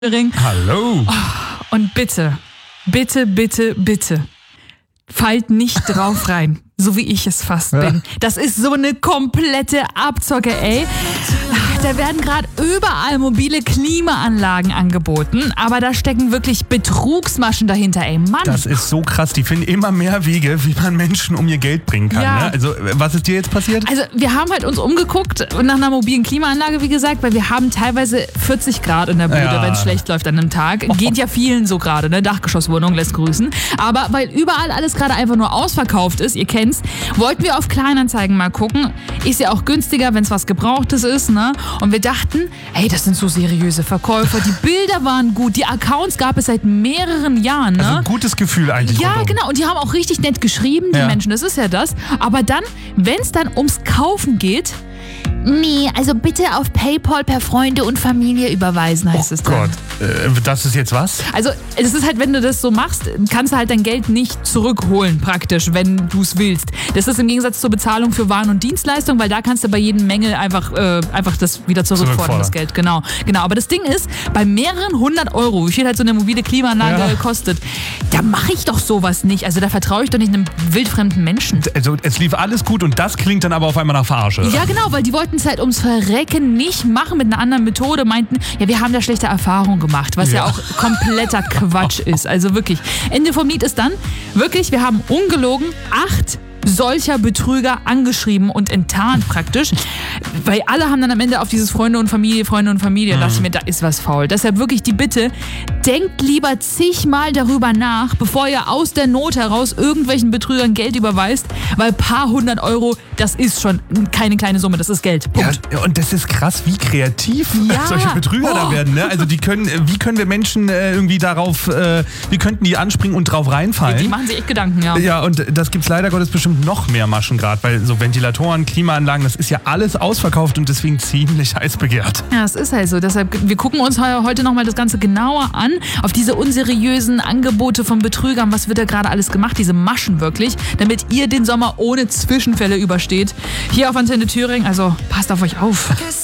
Ring. Hallo. Und bitte, bitte, bitte, bitte, fallt nicht drauf rein, so wie ich es fast bin. Das ist so eine komplette Abzocke, ey. Da werden gerade überall mobile Klimaanlagen angeboten, aber da stecken wirklich Betrugsmaschen dahinter, ey, Mann. Das ist so krass. Die finden immer mehr Wege, wie man Menschen um ihr Geld bringen kann. Ja. Ne? Also, was ist dir jetzt passiert? Also wir haben halt uns umgeguckt nach einer mobilen Klimaanlage, wie gesagt, weil wir haben teilweise 40 Grad in der Bude, wenn es schlecht läuft an einem Tag. Geht ja vielen so gerade, ne? Dachgeschosswohnung lässt grüßen. Aber weil überall alles gerade einfach nur ausverkauft ist, ihr kennt's, wollten wir auf Kleinanzeigen mal gucken. Ist ja auch günstiger, wenn es was Gebrauchtes ist, ne? Und wir dachten, hey, das sind so seriöse Verkäufer. Die Bilder waren gut, die Accounts gab es seit mehreren Jahren, ne? Also ein gutes Gefühl eigentlich. Ja, rundum. genau. Und die haben auch richtig nett geschrieben, die Menschen. Das ist ja das. Aber dann, wenn es dann ums Kaufen geht, nee, also bitte auf PayPal per Freunde und Familie überweisen, heißt es dann. Gott, das ist jetzt was? Also es ist halt, wenn du das so machst, kannst du halt dein Geld nicht zurückholen praktisch, wenn du es willst. Das ist im Gegensatz zur Bezahlung für Waren und Dienstleistungen, weil da kannst du bei jedem Mängel einfach das wieder zurückfordern, das Geld. Genau. Aber das Ding ist, bei mehreren 100 €, wie viel halt so eine mobile Klimaanlage kostet, da mache ich doch sowas nicht. Also da vertraue ich doch nicht einem wildfremden Menschen. Also es lief alles gut und das klingt dann aber auf einmal nach Verarsche. Ja, genau, weil die wollten es halt ums Verrecken nicht machen mit einer anderen Methode, meinten, ja, wir haben da schlechte Erfahrungen gemacht, was ja auch kompletter Quatsch ist. Also wirklich. Ende vom Lied ist dann, wirklich, wir haben ungelogen 8 solcher Betrüger angeschrieben und enttarnt praktisch, weil alle haben dann am Ende auf dieses Freunde und Familie, dachte ich mir, da ist was faul. Deshalb wirklich die Bitte, denkt lieber zigmal darüber nach, bevor ihr aus der Not heraus irgendwelchen Betrügern Geld überweist, weil ein paar 100 €, das ist schon keine kleine Summe, das ist Geld. Punkt. Ja, und das ist krass, wie kreativ solche Betrüger da werden. Ne? Also wie können wir Menschen irgendwie darauf, wie könnten die anspringen und drauf reinfallen? Die machen sich echt Gedanken, ja. Ja, und das gibt's leider Gottes bestimmt noch mehr Maschen gerade, weil so Ventilatoren, Klimaanlagen, das ist ja alles ausverkauft und deswegen ziemlich heiß begehrt. Ja, es ist halt so. Deshalb, wir gucken uns heute nochmal das Ganze genauer an, auf diese unseriösen Angebote von Betrügern. Was wird da gerade alles gemacht, diese Maschen wirklich, damit ihr den Sommer ohne Zwischenfälle übersteht. Hier auf Antenne Thüringen, also passt auf euch auf.